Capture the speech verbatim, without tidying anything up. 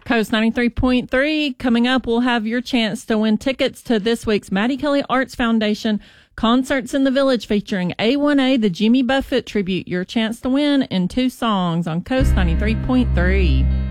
Coast ninety-three point three. Coming up, we'll have your chance to win tickets to this week's Maddie Kelly Arts Foundation Concerts in the Village featuring A one A, the Jimmy Buffett tribute. Your chance to win in two songs on Coast ninety-three point three.